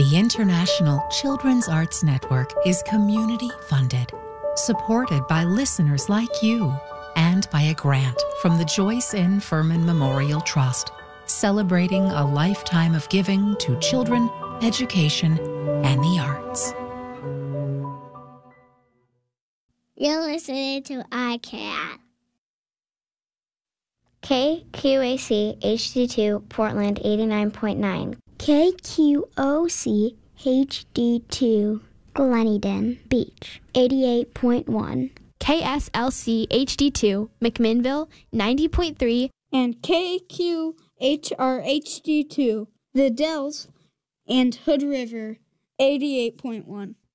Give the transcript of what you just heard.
The International Children's Arts Network is community-funded, supported by listeners like you, and by a grant from the Joyce N. Furman Memorial Trust, celebrating a lifetime of giving to children, education, and the arts. You're listening to iCat. KQAC HD2 Portland 89.9. KQOC HD2 Gleneden Beach 88.1. KSLC HD2 McMinnville 90.3. And KQHR HD2 The Dells and Hood River 88.1.